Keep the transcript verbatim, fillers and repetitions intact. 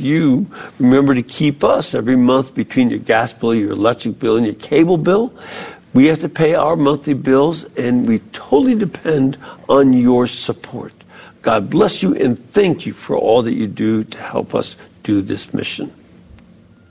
you remember to keep us every month between your gas bill, your electric bill, and your cable bill. We have to pay our monthly bills, and we totally depend on your support. God bless you, and thank you for all that you do to help us do this mission.